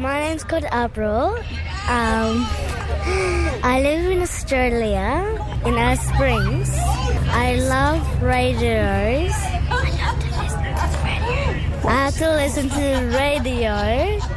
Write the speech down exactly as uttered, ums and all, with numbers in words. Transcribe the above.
my name's called April. Um, I live in Australia, in Alice Springs. I love radios. I have to listen to the radio. I have to listen to the radio